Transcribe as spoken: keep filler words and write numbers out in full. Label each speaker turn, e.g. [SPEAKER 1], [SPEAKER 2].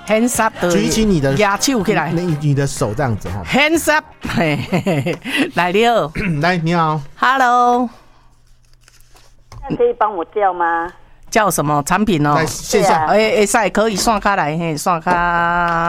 [SPEAKER 1] hands up 的，
[SPEAKER 2] 举起你的
[SPEAKER 1] 牙手起来，
[SPEAKER 2] 你你的手这样子哈。
[SPEAKER 1] hands up， 嘿嘿嘿，来了，
[SPEAKER 2] 来，你好
[SPEAKER 1] ，Hello，
[SPEAKER 3] 那可以帮我叫吗？
[SPEAKER 1] 叫什么产品哦？
[SPEAKER 2] 来线下，
[SPEAKER 1] 哎哎，赛可以算开来，嘿，算开。